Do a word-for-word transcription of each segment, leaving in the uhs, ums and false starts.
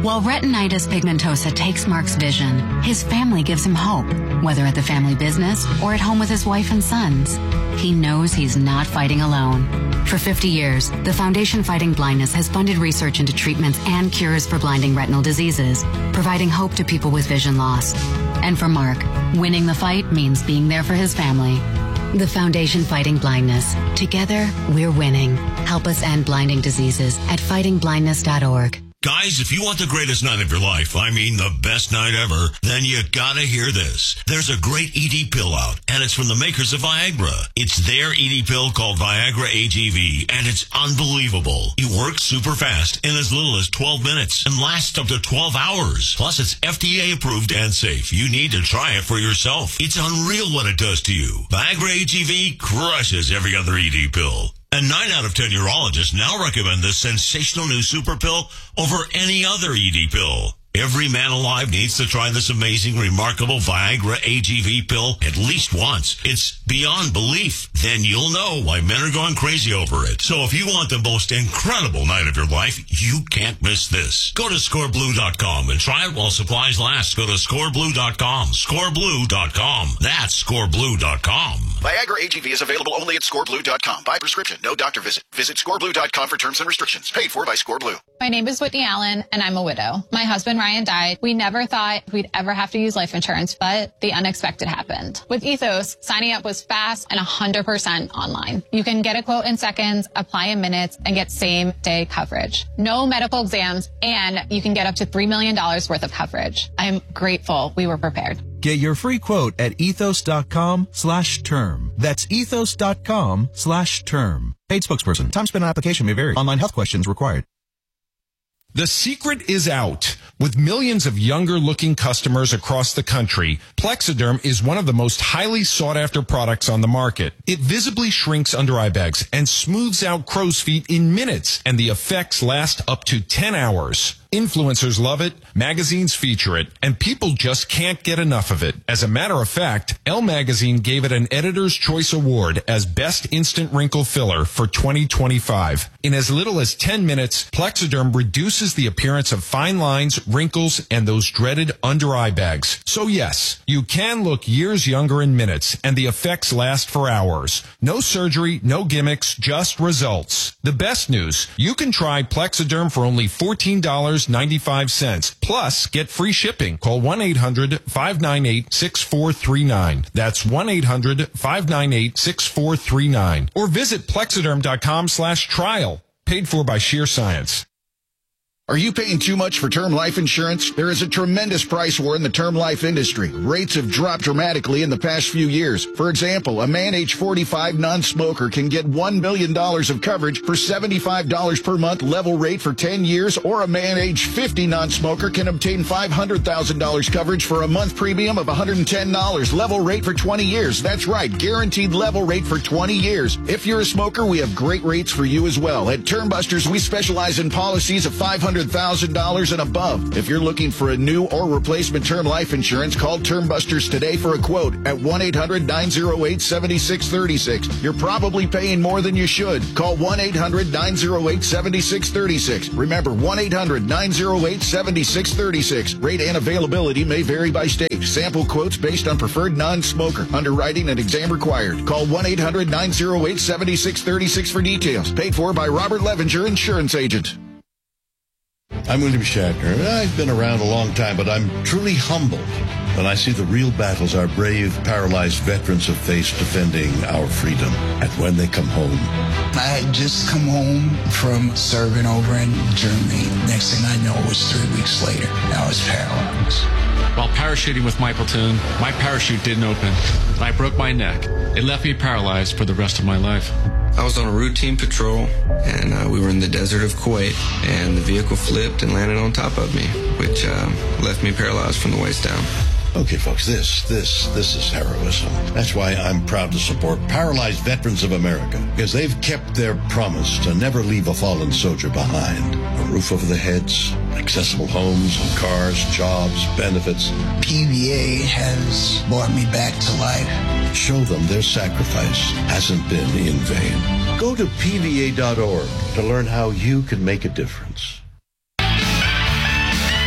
While retinitis pigmentosa takes Mark's vision, his family gives him hope, whether at the family business or at home with his wife and sons. He knows he's not fighting alone. For fifty years, the Foundation Fighting Blindness has funded research into treatments and cures for blinding retinal diseases, providing hope to people with vision loss. And for Mark, winning the fight means being there for his family. The Foundation Fighting Blindness. Together, we're winning. Help us end blinding diseases at fighting blindness dot org. Guys, if you want the greatest night of your life, I mean the best night ever, then you gotta hear this. There's a great E D pill out, and it's from the makers of Viagra. It's their E D pill called Viagra A G V, and it's unbelievable. It works super fast in as little as twelve minutes and lasts up to twelve hours. Plus, it's F D A approved and safe. You need to try it for yourself. It's unreal what it does to you. Viagra A G V crushes every other E D pill. And nine out of ten urologists now recommend this sensational new super pill over any other E D pill. Every man alive needs to try this amazing, remarkable Viagra A G V pill at least once. It's beyond belief. Then you'll know why men are going crazy over it. So if you want the most incredible night of your life, you can't miss this. Go to score blue dot com and try it while supplies last. Go to score blue dot com. score blue dot com. That's score blue dot com. Viagra A G V is available only at score blue dot com. By prescription, no doctor visit. Visit score blue dot com for terms and restrictions. Paid for by ScoreBlue. My name is Whitney Allen, and I'm a widow. My husband, Ryan, died. We never thought we'd ever have to use life insurance, but the unexpected happened. With Ethos, signing up was fast and one hundred percent online. You can get a quote in seconds, apply in minutes, and get same-day coverage. No medical exams, and you can get up to three million dollars worth of coverage. I'm grateful we were prepared. Get your free quote at ethos dot com slash term. That's ethos dot com slash term. Paid spokesperson. Time spent on application may vary. Online health questions required. The secret is out. With millions of younger-looking customers across the country, Plexiderm is one of the most highly sought-after products on the market. It visibly shrinks under eye bags and smooths out crow's feet in minutes, and the effects last up to ten hours. Influencers love it, magazines feature it, and people just can't get enough of it. As a matter of fact, Elle Magazine gave it an Editor's Choice Award as Best Instant Wrinkle Filler for twenty twenty-five. In as little as ten minutes, Plexiderm reduces the appearance of fine lines, wrinkles, and those dreaded under-eye bags. So yes, you can look years younger in minutes, and the effects last for hours. No surgery, no gimmicks, just results. The best news, you can try Plexiderm for only fourteen dollars and ninety-five cents. Plus, get free shipping. Call one eight hundred five nine eight six four three nine. That's one eight hundred five nine eight six four three nine. Or visit plexiderm dot com slash trial. Paid for by Sheer Science. Are you paying too much for term life insurance? There is a tremendous price war in the term life industry. Rates have dropped dramatically in the past few years. For example, a man age forty-five non-smoker can get one million dollars of coverage for seventy-five dollars per month level rate for ten years, or a man age fifty non-smoker can obtain five hundred thousand dollars coverage for a month premium of one hundred ten dollars level rate for twenty years. That's right, guaranteed level rate for twenty years. If you're a smoker, we have great rates for you as well. At Term Busters, we specialize in policies of five hundred thousand dollars and above. If you're looking for a new or replacement term life insurance, call Term Busters today for a quote at one eight hundred nine oh eight seven six three six. You're probably paying more than you should. Call one eight hundred nine oh eight seven six three six. Remember, one eight hundred nine oh eight seven six three six. Rate and availability may vary by state. Sample quotes based on preferred non-smoker. Underwriting and exam required. Call one eight hundred nine oh eight seven six three six for details. Paid for by Robert Levenger, insurance agent. I'm William Shatner. I've been around a long time, but I'm truly humbled when I see the real battles our brave, paralyzed veterans have faced defending our freedom. And when they come home. I had just come home from serving over in Germany. Next thing I know, it was three weeks later. I was paralyzed. While parachuting with my platoon, my parachute didn't open. I broke my neck. It left me paralyzed for the rest of my life. I was on a routine patrol, and uh, we were in the desert of Kuwait, and the vehicle flipped and landed on top of me, which uh, left me paralyzed from the waist down. Okay, folks, this, this, this is heroism. That's why I'm proud to support Paralyzed Veterans of America, because they've kept their promise to never leave a fallen soldier behind. A roof over their heads, accessible homes and cars, jobs, benefits. P V A has brought me back to life. Show them their sacrifice hasn't been in vain. Go to P V A dot org to learn how you can make a difference.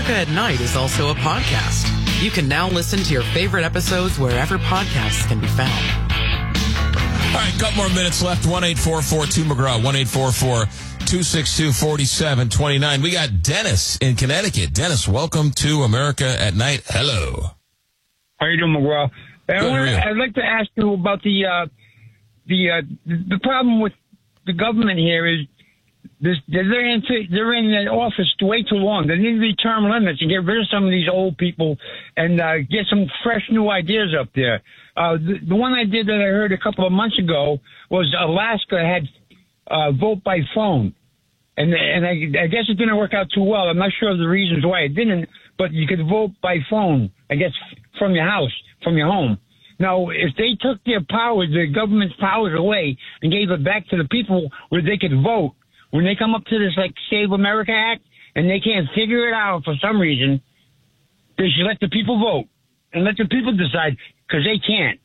America at Night is also a podcast. You can now listen to your favorite episodes wherever podcasts can be found. All right, a couple more minutes left. one eight four four two McGraw, one eight four four two six two four seven two nine. We got Dennis in Connecticut. Dennis, welcome to America at Night. Hello. How you doing, McGraw? I Good, wanna, how are you? I'd like to ask you about the uh, the uh, the problem with the government here is this, they're in they're in the office way too long. There need to be term limits and get rid of some of these old people and uh, get some fresh new ideas up there. Uh, the, the one I did that I heard a couple of months ago was Alaska had uh, vote by phone. And and I, I guess it didn't work out too well. I'm not sure of the reasons why it didn't, but you could vote by phone, I guess, from your house, from your home. Now, if they took their powers, the government's powers away and gave it back to the people where they could vote, when they come up to this, like, Save America Act, and they can't figure it out for some reason, they should let the people vote and let the people decide, because they can't.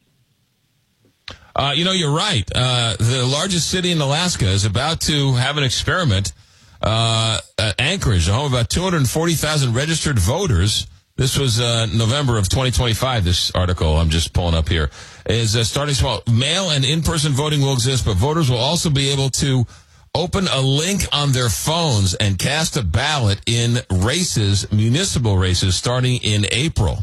Uh, you know, you're right. Uh, the largest city in Alaska is about to have an experiment. Uh, at Anchorage, the home of about two hundred forty thousand registered voters. This was uh, November of twenty twenty-five, this article I'm just pulling up here, is uh, starting small. Mail and in-person voting will exist, but voters will also be able to open a link on their phones and cast a ballot in races, municipal races, starting in April.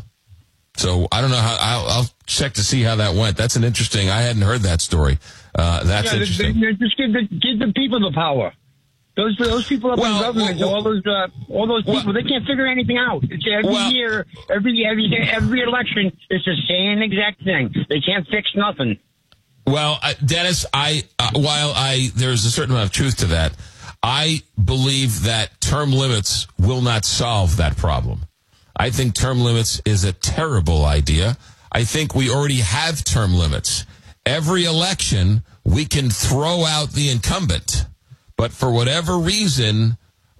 So I don't know how, I'll, I'll check to see how that went. That's an interesting, I hadn't heard that story. Uh, that's yeah, interesting. They, they just give the, give the people the power. Those those people up well, in government, well, well, all those uh, all those people, well, they can't figure anything out. It's every well, year, every every day, every election, it's the same exact thing. They can't fix nothing. Well, uh, Dennis, I uh, while I there's a certain amount of truth to that, I believe that term limits will not solve that problem. I think term limits is a terrible idea. I think we already have term limits. Every election, we can throw out the incumbent. But for whatever reason,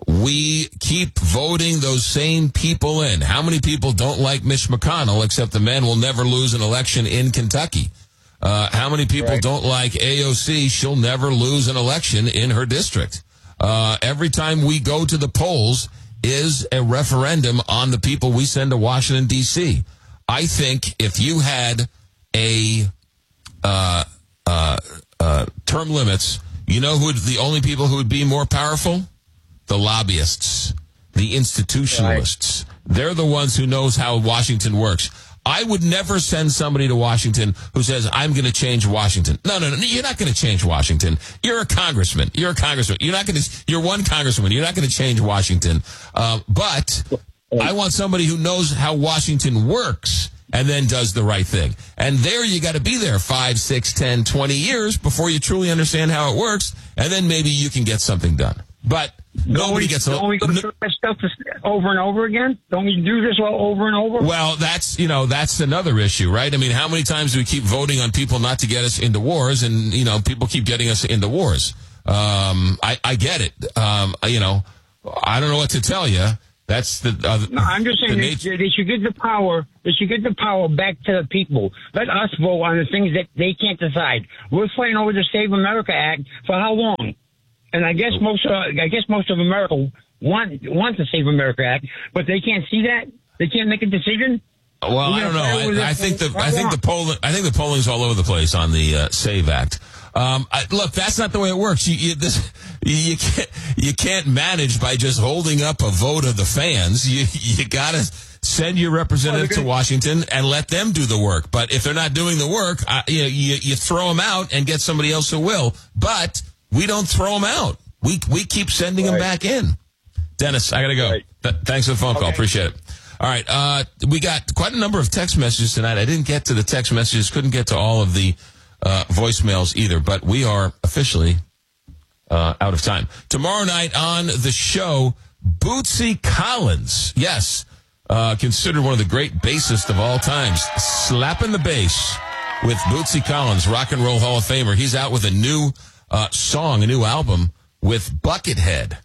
we keep voting those same people in. How many people don't like Mitch McConnell, except the man will never lose an election in Kentucky? Uh, how many people right. don't like A O C? She'll never lose an election in her district. Uh, every time we go to the polls is a referendum on the people we send to Washington, D C I think if you had a uh, uh, uh, term limits, you know who would, the only people who would be more powerful? The lobbyists, the institutionalists. Right. They're the ones who knows how Washington works. I would never send somebody to Washington who says, I'm going to change Washington. No, no, no. You're not going to change Washington. You're a congressman. You're a congressman. You're not going to, you're one congressman. You're not going to change Washington. Uh, but I want somebody who knows how Washington works and then does the right thing. And there you got to be there five, six, ten, twenty years before you truly understand how it works. And then maybe you can get something done. But nobody we, gets... Don't we go through that stuff over and over again? Don't we do this all over and over? Well, that's, you know, that's another issue, right? I mean, how many times do we keep voting on people not to get us into wars? And, you know, people keep getting us into wars. Um, I, I get it. Um, you know, I don't know what to tell you. That's the... Uh, no, I'm just saying the they, they should give the power... They should give the power back to the people. Let us vote on the things that they can't decide. We're fighting over the Save America Act for how long? And I guess most, uh, I guess most of America want want the Save America Act, but they can't see that. They can't make a decision. Well, I don't know. I, I think the I think the polling I think the polling's all over the place on the uh, Save Act. Um, I, look, that's not the way it works. You, you, this, you can't you can't manage by just holding up a vote of the fans. You you gotta send your representative to Washington and let them do the work. But if they're not doing the work, uh, you, you you throw them out and get somebody else who will. But we don't throw them out. We we keep sending right. them back in. Dennis, I got to go. Right. Th- thanks for the phone okay. call. Appreciate it. All right. Uh, we got quite a number of text messages tonight. I didn't get to the text messages, couldn't get to all of the uh, voicemails either, but we are officially uh, out of time. Tomorrow night on the show, Bootsy Collins. Yes, uh, considered one of the great bassists of all times. Slapping the bass with Bootsy Collins, Rock and Roll Hall of Famer. He's out with a new uh, song, a new album with Buckethead.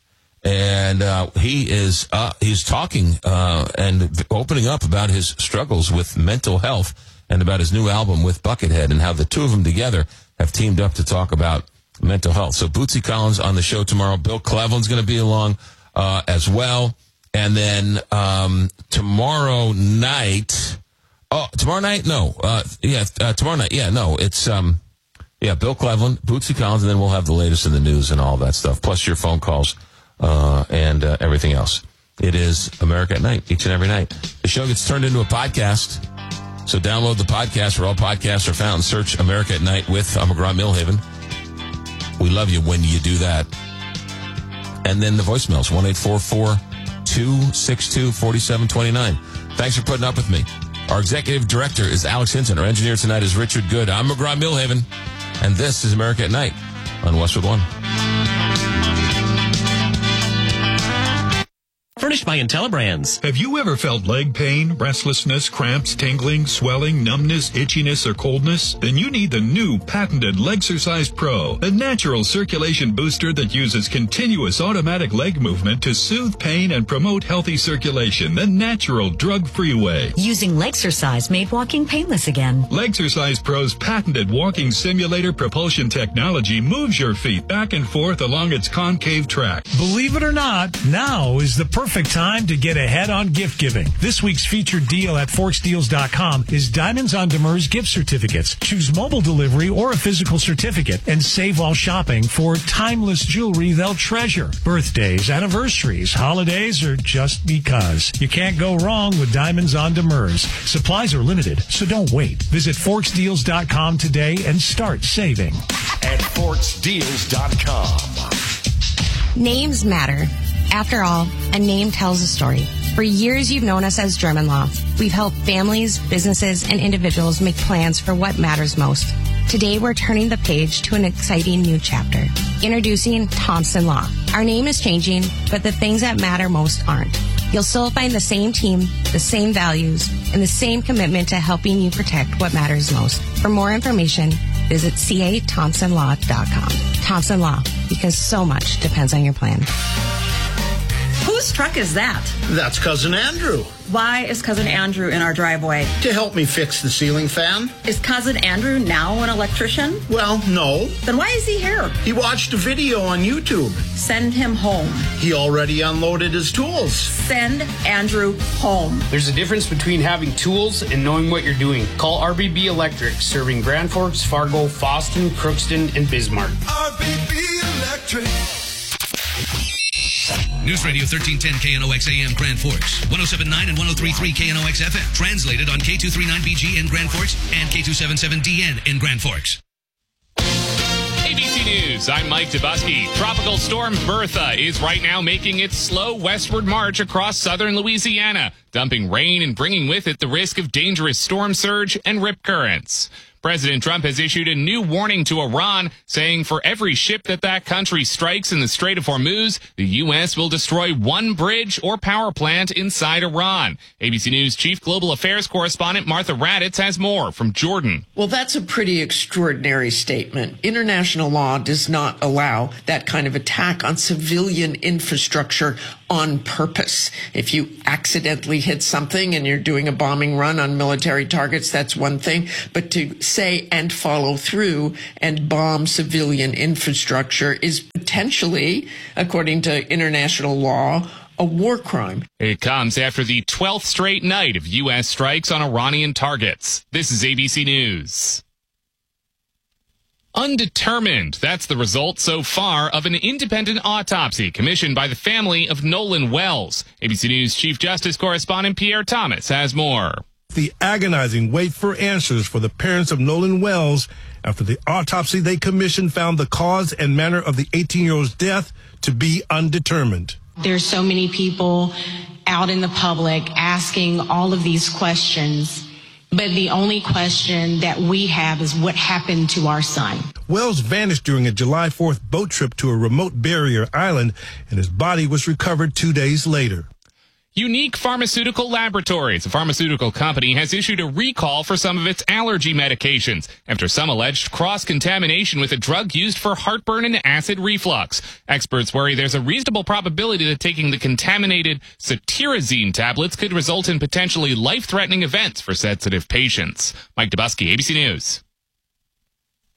And uh, he is uh, he's talking uh, and opening up about his struggles with mental health and about his new album with Buckethead and how the two of them together have teamed up to talk about mental health. So Bootsy Collins on the show tomorrow. Bill Cleveland's going to be along uh, as well. And then um, tomorrow night, oh, tomorrow night? No. Uh, yeah, uh, tomorrow night. Yeah, no, it's, um, yeah, Bill Cleveland, Bootsy Collins, and then we'll have the latest in the news and all that stuff, plus your phone calls uh, and uh, everything else. It is America at Night, each and every night. The show gets turned into a podcast. So download the podcast where all podcasts are found. Search America at Night with I'm McGraw-Milhaven. We love you when you do that. And then the voicemails, one eight four four, two six two, four seven two nine. Thanks for putting up with me. Our executive director is Alex Hinton. Our engineer tonight is Richard Good. I'm McGraw-Milhaven. And this is America at Night on Westwood One. Furnished by IntelliBrands. Have you ever felt leg pain, restlessness, cramps, tingling, swelling, numbness, itchiness, or coldness? Then you need the new patented Legsercise Pro, a natural circulation booster that uses continuous automatic leg movement to soothe pain and promote healthy circulation the natural, drug-free way. Using Legsercise made walking painless again. Legsercise Pro's patented walking simulator propulsion technology moves your feet back and forth along its concave track. Believe it or not, now is the perfect Perfect time to get ahead on gift giving. This week's featured deal at Forks Deals dot com is Diamonds on Demers gift certificates. Choose mobile delivery or a physical certificate and save while shopping for timeless jewelry they'll treasure. Birthdays, anniversaries, holidays, or just because. You can't go wrong with Diamonds on Demers. Supplies are limited, so don't wait. Visit Forks Deals dot com today and start saving. At Forks Deals dot com. Names matter. After all, a name tells a story. For years, you've known us as German Law. We've helped families, businesses, and individuals make plans for what matters most. Today, we're turning the page to an exciting new chapter. Introducing Thompson Law. Our name is changing, but the things that matter most aren't. You'll still find the same team, the same values, and the same commitment to helping you protect what matters most. For more information, visit C A Thompson Law dot com. Thompson Law, because so much depends on your plan. Whose truck is that? That's Cousin Andrew. Why is Cousin Andrew in our driveway? To help me fix the ceiling fan. Is Cousin Andrew now an electrician? Well, no. Then why is he here? He watched a video on YouTube. Send him home. He already unloaded his tools. Send Andrew home. There's a difference between having tools and knowing what you're doing. Call R B B Electric, serving Grand Forks, Fargo, Fosston, Crookston, and Bismarck. R B B Electric. News Radio thirteen ten K N O X A M Grand Forks, one oh seven point nine and one oh three point three K N O X F M. Translated on K two thirty-nine B G in Grand Forks and K two seventy-seven D N in Grand Forks. A B C News, I'm Mike Dubusky. Tropical storm Bertha is right now making its slow westward march across southern Louisiana, dumping rain and bringing with it the risk of dangerous storm surge and rip currents. President Trump has issued a new warning to Iran, saying for every ship that that country strikes in the Strait of Hormuz, the U S will destroy one bridge or power plant inside Iran. A B C News Chief Global Affairs Correspondent Martha Raddatz has more from Jordan. Well, that's a pretty extraordinary statement. International law does not allow that kind of attack on civilian infrastructure on purpose. If you accidentally hit something and you're doing a bombing run on military targets, that's one thing. But to say and follow through and bomb civilian infrastructure is potentially, according to international law, a war crime. It comes after the twelfth straight night of U S strikes on Iranian targets. This is A B C News. Undetermined. That's the result so far of an independent autopsy commissioned by the family of Nolan Wells. A B C News Chief Justice Correspondent Pierre Thomas has more. The agonizing wait for answers for the parents of Nolan Wells after the autopsy they commissioned found the cause and manner of the eighteen-year-old's death to be undetermined. There's so many people out in the public asking all of these questions, but the only question that we have is what happened to our son. Wells vanished during a July fourth boat trip to a remote barrier island, and his body was recovered two days later. Unique Pharmaceutical Laboratories, a pharmaceutical company, has issued a recall for some of its allergy medications after some alleged cross-contamination with a drug used for heartburn and acid reflux. Experts worry there's a reasonable probability that taking the contaminated cetirizine tablets could result in potentially life-threatening events for sensitive patients. Mike Dubusky, A B C News.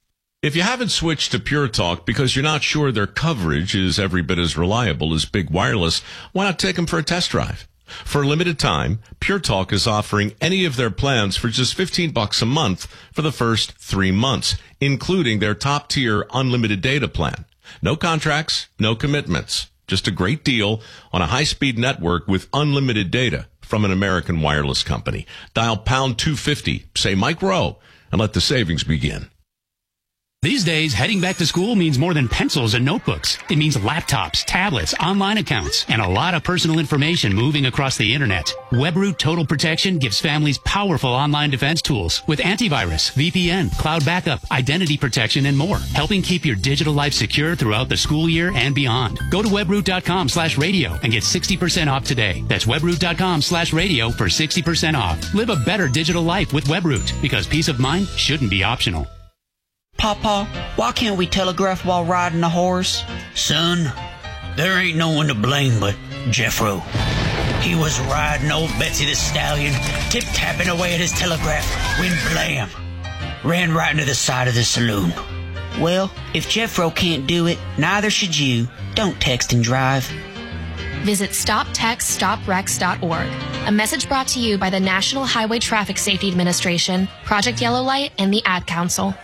If you haven't switched to Pure Talk because you're not sure their coverage is every bit as reliable as Big Wireless, why not take them for a test drive? For a limited time, Pure Talk is offering any of their plans for just fifteen bucks a month for the first three months, including their top-tier unlimited data plan. No contracts, no commitments. Just a great deal on a high-speed network with unlimited data from an American wireless company. Dial pound two fifty, say Mike Rowe, and let the savings begin. These days, heading back to school means more than pencils and notebooks. It means laptops, tablets, online accounts, and a lot of personal information moving across the internet. WebRoot Total Protection gives families powerful online defense tools with antivirus, V P N, cloud backup, identity protection, and more, helping keep your digital life secure throughout the school year and beyond. Go to webroot.com slash radio and get sixty percent off today. That's webroot.com slash radio for sixty percent off. Live a better digital life with WebRoot, because peace of mind shouldn't be optional. Papa, why can't we telegraph while riding a horse? Son, there ain't no one to blame but Jeffro. He was riding old Betsy the Stallion, tip-tapping away at his telegraph, when blam, ran right into the side of the saloon. Well, if Jeffro can't do it, neither should you. Don't text and drive. Visit stop text stop wrecks dot org. A message brought to you by the National Highway Traffic Safety Administration, Project Yellow Light, and the Ad Council.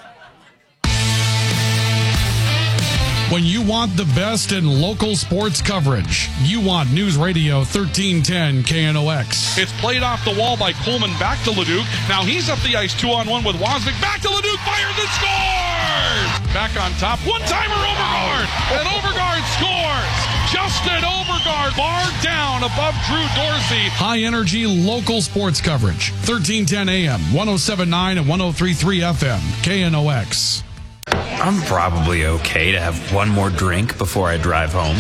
When you want the best in local sports coverage, you want News Radio thirteen ten K N O X. It's played off the wall by Coleman back to Leduc. Now he's up the ice two on one with Wozniak. Back to Leduc, fires and scores! Back on top, one-timer Overgaard, and Overgaard scores! Justin Overgaard barred down above Drew Dorsey. High energy local sports coverage. thirteen ten A M, one oh seven point nine and one oh three point three F M, K N O X. I'm probably okay to have one more drink before I drive home.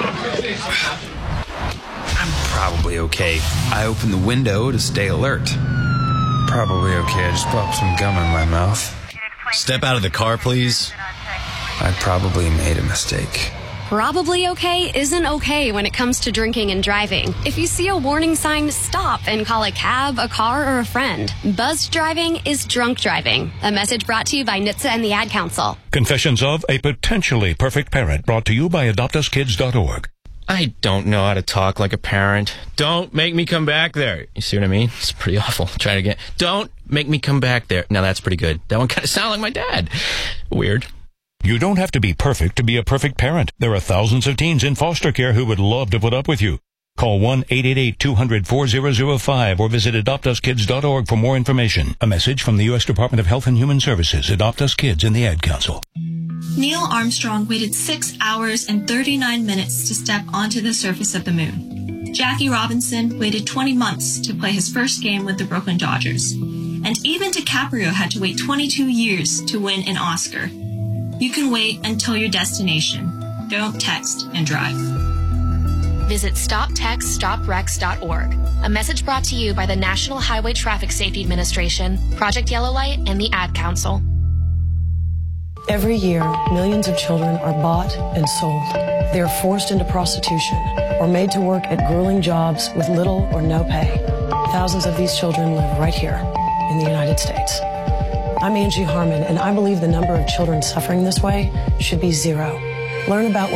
I'm probably okay. I open the window to stay alert. Probably okay. I just popped some gum in my mouth. Step out of the car, please. I probably made a mistake. Probably okay isn't okay when it comes to drinking and driving. If you see a warning sign, stop and call a cab, a car, or a friend. Buzzed driving is drunk driving. A message brought to you by N H T S A and the Ad Council. Confessions of a potentially perfect parent, brought to you by adopt us kids dot org. I don't know how to talk like a parent. Don't make me come back there. You see what I mean? It's pretty awful. Try it again. Don't make me come back there. Now that's pretty good. That one kind of sounded like my dad. Weird. You don't have to be perfect to be a perfect parent. There are thousands of teens in foster care who would love to put up with you. Call one eight eight eight, two hundred, four thousand five or visit adopt us kids dot org for more information. A message from the U S Department of Health and Human Services, Adopt Us Kids, and the Ad Council. Neil Armstrong waited six hours and thirty-nine minutes to step onto the surface of the moon. Jackie Robinson waited twenty months to play his first game with the Brooklyn Dodgers. And even DiCaprio had to wait twenty-two years to win an Oscar. You can wait until your destination. Don't text and drive. Visit stop text stop wrecks dot org. A message brought to you by the National Highway Traffic Safety Administration, Project Yellow Light, and the Ad Council. Every year, millions of children are bought and sold. They are forced into prostitution or made to work at grueling jobs with little or no pay. Thousands of these children live right here in the United States. I'm Angie Harmon, and I believe the number of children suffering this way should be zero. Learn about